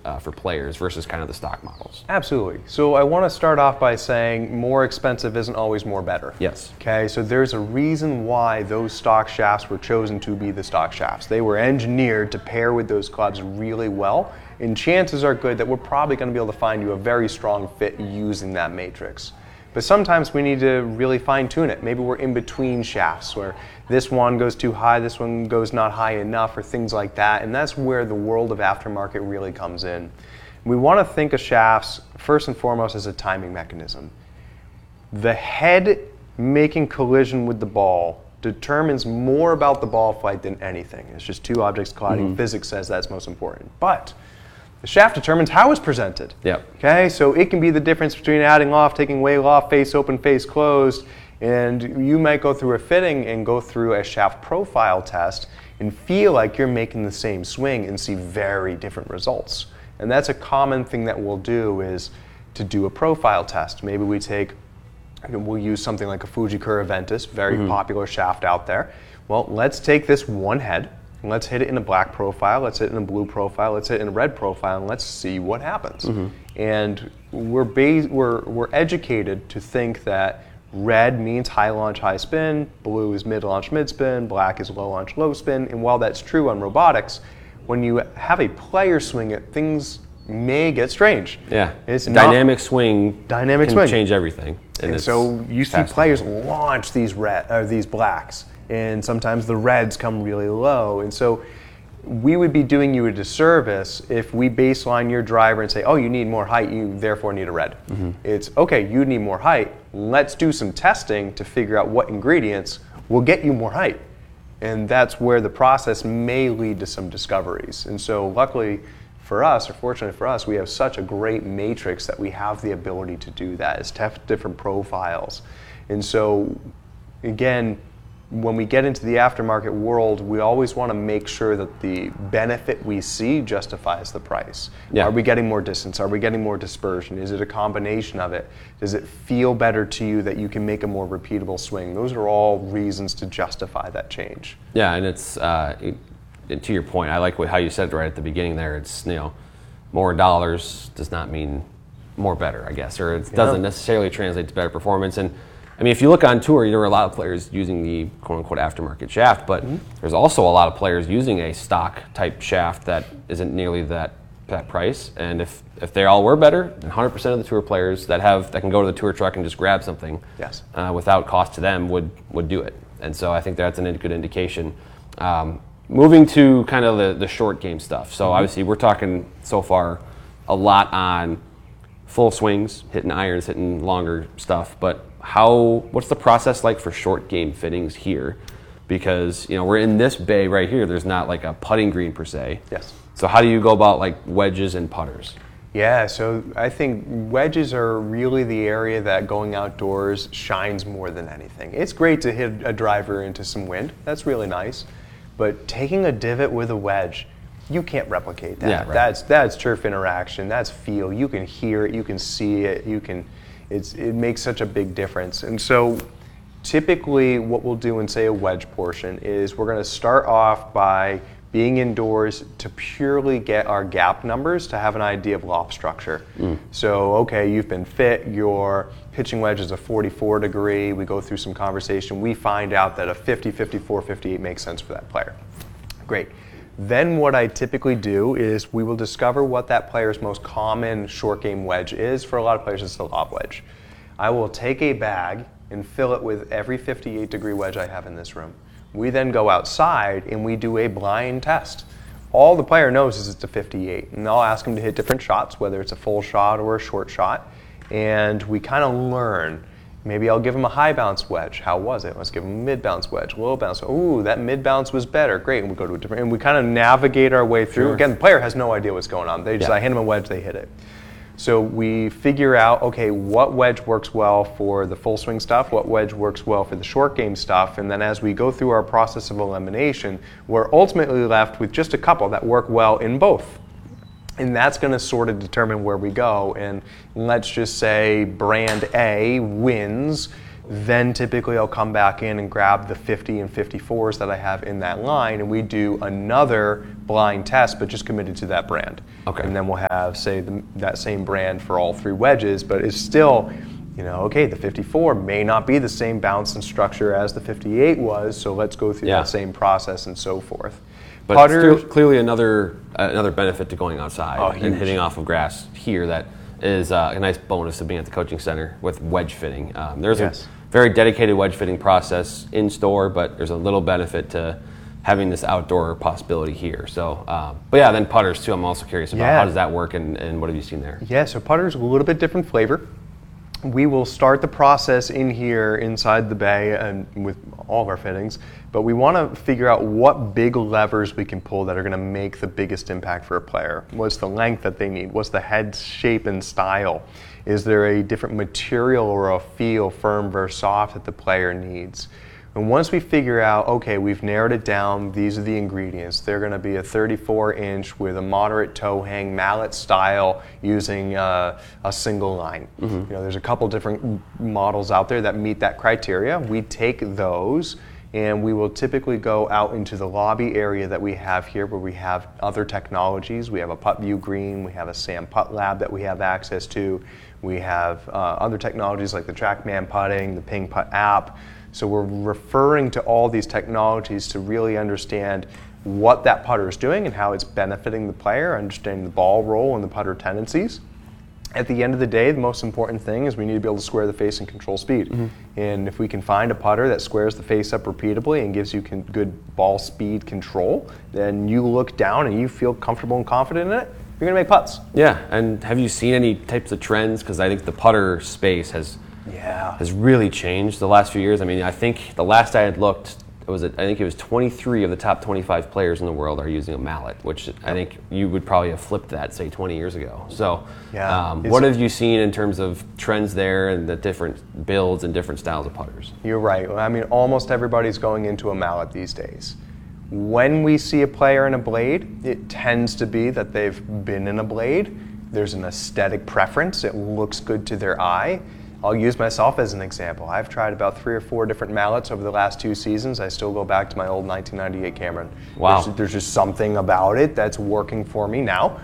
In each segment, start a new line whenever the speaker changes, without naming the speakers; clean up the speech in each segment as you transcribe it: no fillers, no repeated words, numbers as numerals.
for players versus kind of the stock models?
Absolutely. So I want to start off by saying more expensive isn't always more better.
Yes.
Okay, so there's a reason why those stock shafts were chosen to be the stock shafts. They were engineered to pair with those clubs really well, and chances are good that we're probably going to be able to find you a very strong fit using that matrix. But sometimes we need to really fine tune it. Maybe we're in between shafts where this one goes too high, this one goes not high enough, or things like that. And that's where the world of aftermarket really comes in. We want to think of shafts first and foremost as a timing mechanism. The head making collision with the ball determines more about the ball flight than anything. It's just two objects colliding. Physics says that's most important. But the shaft determines how it's presented.
Yep.
Okay, so it can be the difference between adding off, taking away off, face open, face closed, and you might go through a fitting and go through a shaft profile test and feel like you're making the same swing and see very different results. And that's a common thing that we'll do is to do a profile test. Maybe we'll use something like a Fujikura Ventus, very popular shaft out there. Well, let's take this one head, and let's hit it in a black profile, let's hit it in a blue profile, let's hit it in a red profile, and let's see what happens. And we're educated to think that red means high launch, high spin, blue is mid launch, mid spin, black is low launch, low spin. And while that's true on robotics, when you have a player swing it, things may get strange.
Yeah,
it's
dynamic swing
can
change everything.
And so you see players launch these blacks, and sometimes the reds come really low. And so we would be doing you a disservice if we baseline your driver and say, oh, you need more height, you therefore need a red. It's, okay, you need more height, let's do some testing to figure out what ingredients will get you more height. And that's where the process may lead to some discoveries. And so luckily for us, or fortunately for us, we have such a great matrix that we have the ability to do that, is test different profiles. And so again, when we get into the aftermarket world, we always want to make sure that the benefit we see justifies the price.
Yeah.
Are we getting more distance? Are we getting more dispersion? Is it a combination of it? Does it feel better to you that you can make a more repeatable swing? Those are all reasons to justify that change.
Yeah, and it's to your point, I like how you said it right at the beginning there. It's, more dollars does not mean more better, I guess, or it doesn't necessarily translate to better performance. And I mean, if you look on tour, there are a lot of players using the quote-unquote aftermarket shaft, but there's also a lot of players using a stock-type shaft that isn't nearly that price. And if they all were better, then 100% of the tour players that can go to the tour truck and just grab something without cost to them would do it. And so I think that's a good indication. Moving to kind of the short game stuff. So obviously we're talking so far a lot on full swings, hitting irons, hitting longer stuff, but what's the process like for short game fittings here? Because we're in this bay right here. There's not like a putting green per se.
Yes.
So how do you go about like wedges and putters?
Yeah, so I think wedges are really the area that going outdoors shines more than anything. It's great to hit a driver into some wind. That's really nice. But taking a divot with a wedge, you can't replicate that.
Yeah, right.
That's turf interaction. That's feel. You can hear it. You can see it. It makes such a big difference. And so typically what we'll do in, say, a wedge portion is we're going to start off by being indoors to purely get our gap numbers to have an idea of loft structure. So, okay, you've been fit, your pitching wedge is a 44 degree, we go through some conversation, we find out that a 50, 54, 58 makes sense for that player. Great. Then what I typically do is we will discover what that player's most common short game wedge is. For a lot of players, it's the lob wedge. I will take a bag and fill it with every 58 degree wedge I have in this room. We then go outside and we do a blind test. All the player knows is it's a 58, and I'll ask them to hit different shots, whether it's a full shot or a short shot, and we kind of learn. Maybe I'll give them a high bounce wedge. How was it? Let's give them a mid bounce wedge, low bounce. Ooh, that mid bounce was better. Great. And we go to a different, and we kind of navigate our way through. Sure. Again, the player has no idea what's going on. They just, I hand them a wedge, they hit it. So we figure out, okay, what wedge works well for the full swing stuff, what wedge works well for the short game stuff, and then as we go through our process of elimination, we're ultimately left with just a couple that work well in both. And that's going to sort of determine where we go. And let's just say brand A wins Then typically I'll come back in and grab the 50 and 54s that I have in that line, and we do another blind test, but just committed to that brand.
Okay.
And then we'll have, say, that same brand for all 3 wedges, but it's still, okay, the 54 may not be the same bounce and structure as the 58 was, so let's go through that same process and so forth.
But
Putters,
clearly another benefit to going outside and
huge.
hitting off of grass here that is a nice bonus of being at the coaching center with wedge fitting. There's a very dedicated wedge fitting process in store, but there's a little benefit to having this outdoor possibility here. So, but yeah, then putters too. I'm also curious about how does that work and what have you seen there?
Yeah, so putters a little bit different flavor. We will start the process in here inside the bay and with all of our fittings, but we want to figure out what big levers we can pull that are going to make the biggest impact for a player. What's the length that they need? What's the head shape and style? Is there a different material or a feel, firm versus soft, that the player needs? And once we figure out, okay, we've narrowed it down, these are the ingredients. They're going to be a 34-inch with a moderate toe hang mallet style using a single line. There's a couple different models out there that meet that criteria. We take those and we will typically go out into the lobby area that we have here where we have other technologies. We have a PuttView Green, we have a Sam Putt Lab that we have access to. We have other technologies like the TrackMan Putting, the Ping Putt app. So we're referring to all these technologies to really understand what that putter is doing and how it's benefiting the player, understanding the ball roll and the putter tendencies. At the end of the day, the most important thing is we need to be able to square the face and control speed. And if we can find a putter that squares the face up repeatably and gives you good ball speed control, then you look down and you feel comfortable and confident in it, you're going to make putts.
Yeah, and have you seen any types of trends? Because I think the putter space has really changed the last few years. I mean, I think the last I had looked, I think it was 23 of the top 25 players in the world are using a mallet, which I think you would probably have flipped that, say, 20 years ago. So what have you seen in terms of trends there and the different builds and different styles of putters?
You're right. I mean, almost everybody's going into a mallet these days. When we see a player in a blade, it tends to be that they've been in a blade. There's an aesthetic preference. It looks good to their eye. I'll use myself as an example. I've tried about 3 or 4 different mallets over the last 2 seasons. I still go back to my old 1998 Cameron.
Wow.
There's just something about it that's working for me now.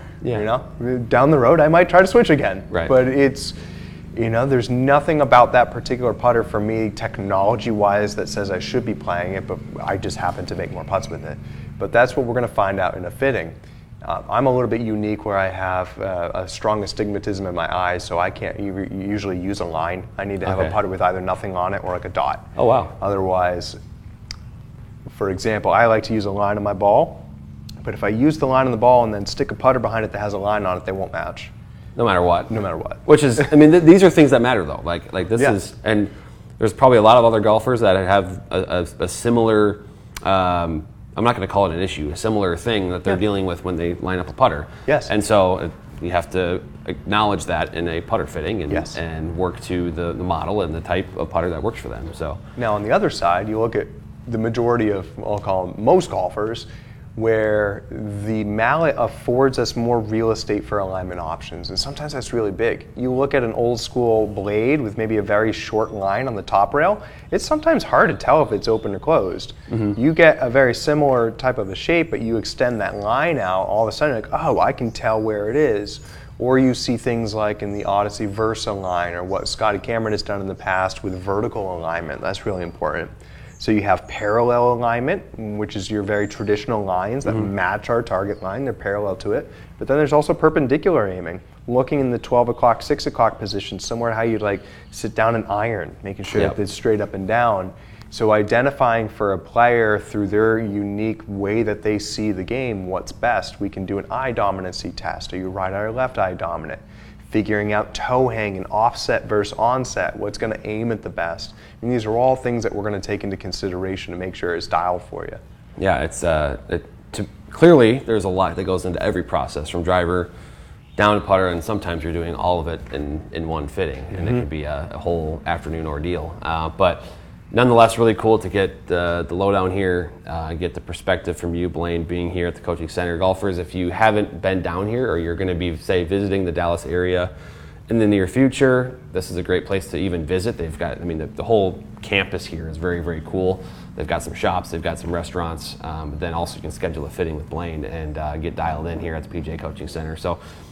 Down the road, I might try to switch again.
Right.
But it's, there's nothing about that particular putter for me technology-wise that says I should be playing it, but I just happen to make more putts with it. But that's what we're going to find out in a fitting. I'm a little bit unique where I have a strong astigmatism in my eyes, so I can't usually use a line. I need to have a putter with either nothing on it or like a dot.
Oh, wow.
Otherwise, for example, I like to use a line on my ball, but if I use the line on the ball and then stick a putter behind it that has a line on it, they won't match.
No matter what.
No matter what.
Which is, I mean, these are things that matter though. Like this is, and there's probably a lot of other golfers that have a similar, I'm not going to call it an issue, a similar thing that they're dealing with when they line up a putter.
Yes.
And so you have to acknowledge that in a putter fitting and work to the model and the type of putter that works for them. So
now on the other side, you look at the majority of, I'll call them most golfers, where the mallet affords us more real estate for alignment options, and sometimes that's really big. You look at an old school blade with maybe a very short line on the top rail, it's sometimes hard to tell if it's open or closed. You get a very similar type of a shape, but you extend that line out, all of a sudden, like, oh, I can tell where it is. Or you see things like in the Odyssey Versa line, or what Scotty Cameron has done in the past with vertical alignment. That's really important. So you have parallel alignment, which is your very traditional lines that match our target line. They're parallel to it. But then there's also perpendicular aiming, looking in the 12 o'clock, 6 o'clock position, somewhere how you'd like sit down and iron, making sure that it's straight up and down. So identifying for a player through their unique way that they see the game what's best. We can do an eye dominancy test. Are you right eye or left eye dominant? Figuring out toe hang and offset versus onset, what's going to aim at the best. And these are all things that we're going to take into consideration to make sure it's dialed for you.
Yeah, it's clearly there's a lot that goes into every process, from driver down to putter, and sometimes you're doing all of it in one fitting, and it could be a whole afternoon ordeal. But nonetheless, really cool to get the lowdown here, get the perspective from you, Blaine, being here at the coaching center. Golfers, if you haven't been down here, or you're going to be, say, visiting the Dallas area in the near future, this is a great place to even visit. They've got, I mean, the whole campus here is very, very cool. They've got some shops, they've got some restaurants. Then also you can schedule a fitting with Blaine and get dialed in here at the PJ Coaching Center. So